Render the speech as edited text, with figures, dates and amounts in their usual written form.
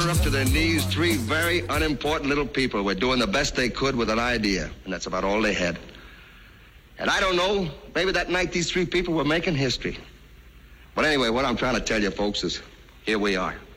up to their knees, three very unimportant little people were doing the best they could with an idea, and that's about all they had. And I don't know, maybe that night these three people were making history. But anyway, what I'm trying to tell you, folks, is here we are.